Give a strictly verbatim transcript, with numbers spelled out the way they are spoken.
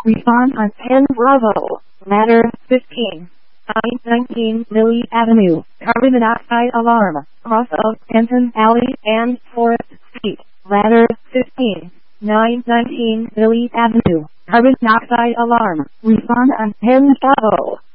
Respond on ten Bravo. Ladder fifteen. I nineteen Lily Avenue. Carbon monoxide alarm. Cross of Kenton Alley and Forest Street. Ladder fifteen. nine nineteen Lily Avenue. Carbon monoxide alarm. Respond on ten Bravo.